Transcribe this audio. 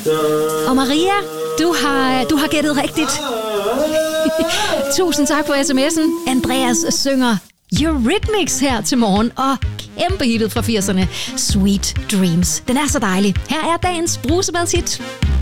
Og Maria, du har gættet rigtigt. Tusind tak for sms'en. Andreas synger Eurythmics her til morgen, og kæmpe hittet fra 80'erne, Sweet Dreams. Den er så dejlig. Her er dagens brusebadshit.